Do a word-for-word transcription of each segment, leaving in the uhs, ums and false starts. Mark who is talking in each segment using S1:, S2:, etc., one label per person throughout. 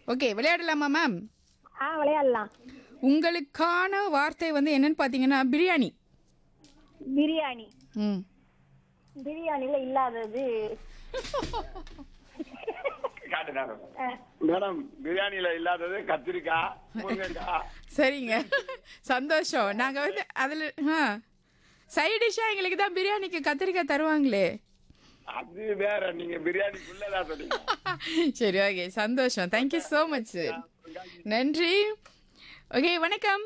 S1: Okay, விளையாடலாமா ma'am?
S2: ஆ விளையாடலாம்.
S1: உங்களுக்கான வார்த்தை வந்து என்னன்னு பார்த்தீங்கன்னா பிரியாணி.
S2: பிரியாணி.
S1: ம்
S2: பிரியாணில இல்லாதது ஆ,
S3: மேடம், பிரியாணியில இல்லாதது கத்திரிக்காய், முருங்கைக்காய்.
S1: சரிங்க, சந்தோஷம். நாங்கள் வந்து அதில் ஆ சைட் டிஷ்ஷாக எங்களுக்கு தான் பிரியாணிக்கு கத்திரிக்காய் தருவாங்களே.
S3: அது வேற, நீங்க பிரியாணிக்குள்ளதான் சொன்னீங்க.
S1: சரி, ஓகே, சந்தோஷம். Thank you so much. நன்றி. ஓகே, வணக்கம்.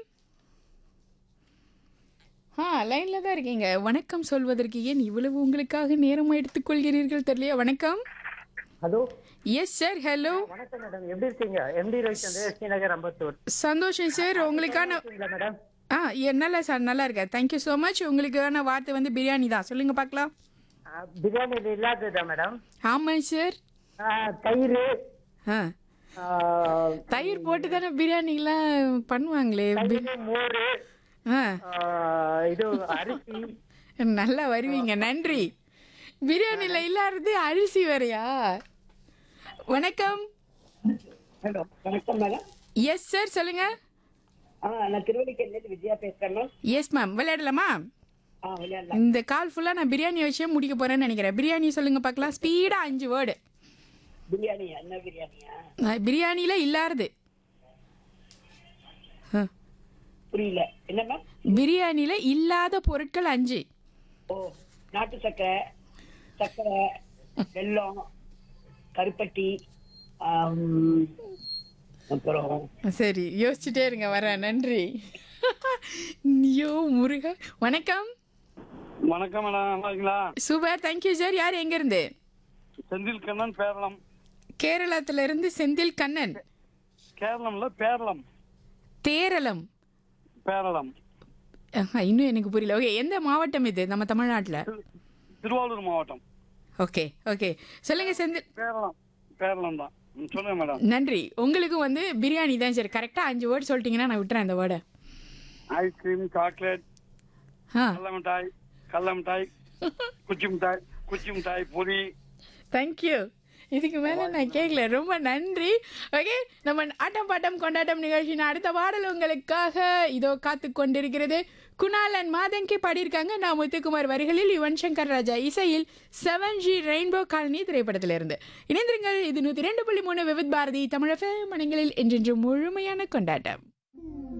S1: ஆ லைனில் தான் இருக்கீங்க. வணக்கம் சொல்வதற்கு ஏன் இவ்வளவு உங்களுக்காக நேரம் எடுத்துக்கொள்கிறீர்கள் தெரியலையா? வணக்கம்.
S4: Hello,
S1: yes sir, hello.
S4: வணக்கம் மேடம். எப்படி இருக்கீங்க? எம்டி ரவிச்சந்திரன், ஸ்ரீநகர், அம்பத்தூர்.
S1: சந்தோஷம் சார். உங்களுக்கான
S4: இருக்கீங்களா மேடம்?
S1: ஆ எ- நல்லா சார், நல்லா இருக்கேன். Thank you so much. உங்களுக்கான வார்த்தை வந்து பிரியாணி தான். சொல்லுங்க பார்க்கலாம்.
S4: ஆ, பிரியாணியில் இல்லாததா மேடம்?
S1: ஆமாம் சார்.
S4: ஆ, தயிர்.
S1: ஆ
S4: ஆ,
S1: தயிர் போட்டு தானே பிரியாணிலாம் பண்ணுவாங்களே. பி-
S4: தயிர், மோர்.
S1: ஆ
S4: ஆ, இது அரிசி.
S1: நல்லா வருவீங்க, நன்றி. பிரியாணியில் இல்லாதது அரிசி வேறையா? வணக்கம்.
S5: ஹலோ, வணக்கம் மேடம்.
S1: எஸ் சார், சொல்லுங்க.
S5: ஆ நான் திருவள்ளிக்கேணிலேருந்து விஜயா பேசுறேன் மேம்.
S1: எஸ் மேம், விளையாடலாமா?
S5: ஆ விளையாடலாம்.
S1: இந்த கால் ஃபுல்லாக நான் பிரியாணி வச்சே முடிக்க போறேன்னு நினைக்கிறேன். பிரியாணி சொல்லுங்க பார்க்கலாம், ஸ்பீடாக அஞ்சு வேர்டு.
S5: பிரியாணியா? என்ன பிரியாணியா?
S1: பிரியாணியில் இல்லாதது.
S5: புரியல. என்ன மேம்?
S1: பிரியாணியில் இல்லாத பொருட்கள் அஞ்சு.
S5: ஓ, நாட்டு சக்கரை, சக்கரை, வெல்லம், கருப்பட்டி, ஆம், அப்புறம்
S1: சரி, யோசிச்சுட்டே இருங்க, வரேன். நன்றி. ஐயோ முருகா. வணக்கம்.
S3: வணக்கம் மேடம், நல்லா இருக்கீங்களா?
S1: Super, thank you sir. யார் எங்கேருந்து?
S3: செந்தில் கண்ணன், பேரளம்.
S1: கேரளத்துல இருந்து செந்தில் கண்ணன்.
S3: கேரளம்ல பேரளம்.
S1: தேரளம்.
S3: பேரளம்.
S1: ஆஹா, இன்னும் எனக்கு புரியல. ஓகே, எந்த மாவட்டம் இது நம்ம தமிழ்நாட்டில்?
S3: திருவாரூர் மாவட்டம்.
S1: ஓகே ஓகே, சொல்லுங்க செந்தில்.
S3: பேரளம். பேரளம் தான். ம், சொல்லுங்க மேடம்.
S1: நன்றி. உங்களுக்கு வந்து பிரியாணி தான் சரி. கரெக்டாக அஞ்சு வேர்டு சொல்லிட்டீங்கன்னா நான் விட்டுறேன் அந்த வேர்டை.
S3: ஐஸ்கிரீம், சாக்லேட்,
S1: ஆ
S3: கடல மிட்டாய், கடல மிட்டாய், குச்சி மிட்டாய், குச்சி மிட்டாய், பொரி.
S1: தேங்க்யூ. இதுக்கு மேலே நான் கேட்கல. ரொம்ப நன்றி. ஓகே, நம்ம ஆட்டம் பாட்டம் கொண்டாட்டம் நிகழ்ச்சியின் அடுத்த பாடல் உங்களுக்காக இதோ காத்து கொண்டிருக்கிறது. குணால் அண்ட் மாதங்கி பாடியிருக்காங்க. நான் முத்துக்குமார் வரிகளில் யுவன் சங்கர் ராஜா இசையில் செவன் ஜி ரெயின்போ காலனி திரைப்படத்திலிருந்து. இணைந்திருங்கள். இது நூற்றி ரெண்டு புள்ளி மூணு விவித் பாரதி தமிழக மனங்களில் என்றென்று முழுமையான கொண்டாட்டம்.